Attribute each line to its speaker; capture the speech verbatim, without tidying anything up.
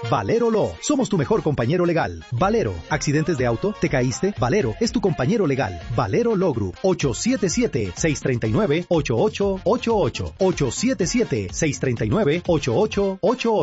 Speaker 1: Valero Law. Somos tu mejor compañero legal. Valero. ¿Accidentes de auto? ¿Te caíste? Valero es tu compañero legal. Valero Law Group. ocho siete siete, seis tres nueve, ocho ocho ocho ocho. ocho siete siete, seis tres nueve, ocho ocho ocho ocho.